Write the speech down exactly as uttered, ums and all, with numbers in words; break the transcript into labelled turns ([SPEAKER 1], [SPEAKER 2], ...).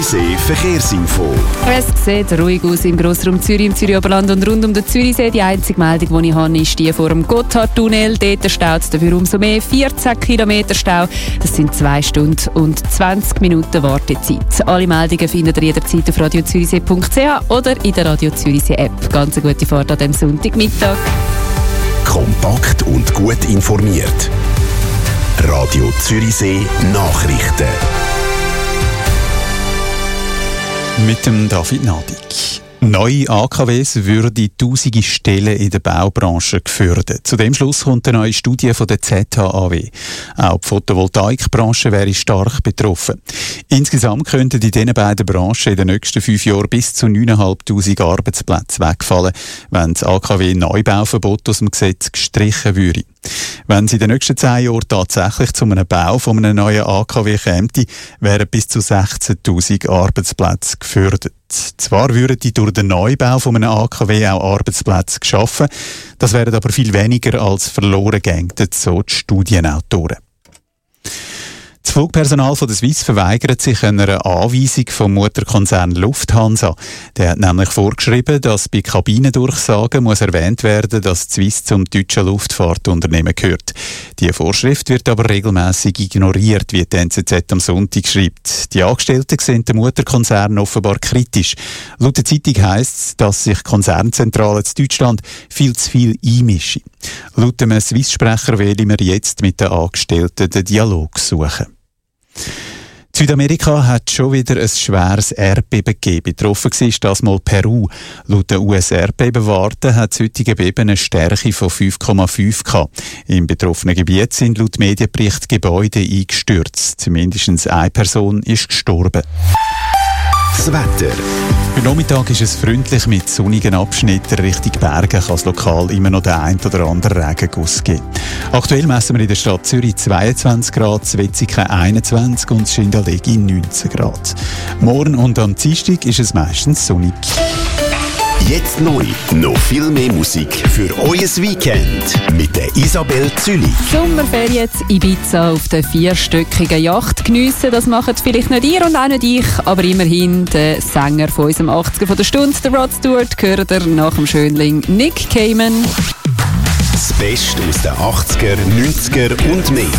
[SPEAKER 1] Zürichsee Verkehrsinfo.
[SPEAKER 2] Es sieht ruhig aus im Grossraum Zürich, im Zürich-Oberland und rund um den Zürichsee. Die einzige Meldung, die ich habe, ist die vor dem Gotthardtunnel. Dort staut es dafür umso mehr. vierzehn Kilometer Stau. Das sind zwei Stunden und zwanzig Minuten Wartezeit. Alle Meldungen findet ihr jederzeit auf radio zürichsee punkt c h oder in der Radio Zürichsee App. Ganz eine gute Fahrt an diesem Sonntagmittag.
[SPEAKER 1] Kompakt und gut informiert. Radio Zürichsee Nachrichten.
[SPEAKER 3] Mit dem David Nadig. Neue A K Ws würden tausende Stellen in der Baubranche gefördert. Zu dem Schluss kommt eine neue Studie von der Z H A W. Auch die Photovoltaikbranche wäre stark betroffen. Insgesamt könnten in diesen beiden Branchen in den nächsten fünf Jahren bis zu neuntausendfünfhundert Arbeitsplätze wegfallen, wenn das A K W-Neubauverbot aus dem Gesetz gestrichen würde. Wenn es in den nächsten zehn Jahren tatsächlich zu einem Bau von einem neuen A K W käme, wären bis zu sechzehntausend Arbeitsplätze gefördert. Zwar würden die durch den Neubau von einem A K W auch Arbeitsplätze geschaffen, das wären aber viel weniger als verloren gegangen, so die Studienautoren. Das Flugpersonal von der Swiss verweigert sich einer Anweisung vom Mutterkonzern Lufthansa. Der hat nämlich vorgeschrieben, dass bei Kabinendurchsagen muss erwähnt werden, dass die Swiss zum deutschen Luftfahrtunternehmen gehört. Die Vorschrift wird aber regelmäßig ignoriert, wie die N Z Z am Sonntag schreibt. Die Angestellten sehen den Mutterkonzern offenbar kritisch. Laut der Zeitung heisst es, dass sich Konzernzentralen in Deutschland viel zu viel einmischen. Laut einem Swiss-Sprecher wollen wir jetzt mit den Angestellten den Dialog suchen. Südamerika hat schon wieder ein schweres Erdbeben gegeben. Betroffen war das mal Peru. Laut der U S-Erdbebenwarte hat das heutige Beben eine Stärke von fünf Komma fünf gehabt. Im betroffenen Gebiet sind laut Medienbericht Gebäude eingestürzt. Mindestens eine Person ist gestorben.
[SPEAKER 1] Das Wetter.
[SPEAKER 3] Für Nachmittag ist es freundlich mit sonnigen Abschnitten. Richtung Berge kann es lokal immer noch den ein oder anderen Regenguss geben. Aktuell messen wir in der Stadt Zürich zweiundzwanzig Grad, Wetzikon einundzwanzig und Schindalegi neunzehn Grad. Morgen und am Dienstag ist es meistens sonnig.
[SPEAKER 1] Jetzt neu, noch viel mehr Musik für euer Weekend mit der Isabel Züli.
[SPEAKER 2] Sommerferien in Ibiza auf der vierstöckigen Yacht geniessen. Das machen vielleicht nicht ihr und auch nicht ich, aber immerhin der Sänger von unserem achtziger von der Stunde, der Rod Stewart, gehört er nach dem Schönling Nick Cayman.
[SPEAKER 1] Das Beste aus den achtziger, neunziger und mehr.